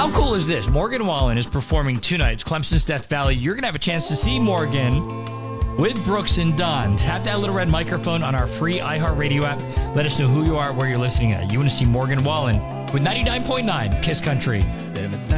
How cool is this? Morgan Wallen is performing 2 nights, Clemson's Death Valley. You're going to have a chance to see Morgan with Brooks and Dunn. Tap that little red microphone on our free iHeartRadio app. Let us know who you are, where you're listening at. You want to see Morgan Wallen with 99.9 Kiss Country.